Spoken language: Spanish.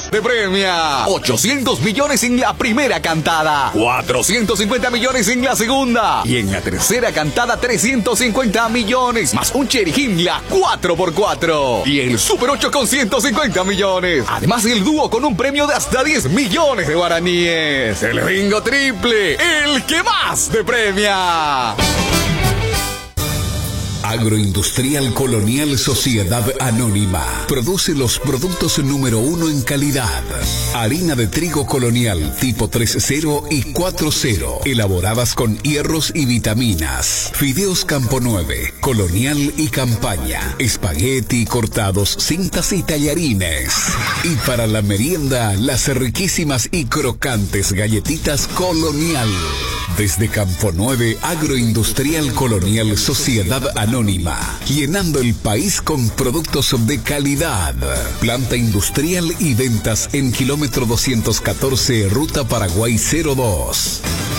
más te premia 800 millones en la primera cantada, 450 millones en la segunda y en la tercera cantada 350 millones, más un Cherry Himmler 4x4 y el Super 8 con 150 millones. Además el dúo con un premio de hasta 10 millones de guaraníes. El bingo triple, el que más te premia. Agroindustrial Colonial Sociedad Anónima produce los productos número 1 en calidad. Harina de trigo colonial tipo 3.0 y 4.0, elaboradas con hierros y vitaminas. Fideos Campo 9, Colonial y Campaña. Espagueti cortados, cintas y tallarines. Y para la merienda, las riquísimas y crocantes galletitas Colonial. Desde Campo 9, Agroindustrial Colonial Sociedad Anónima, llenando el país con productos de calidad. Planta industrial y ventas en kilómetro 214, Ruta Paraguay 02.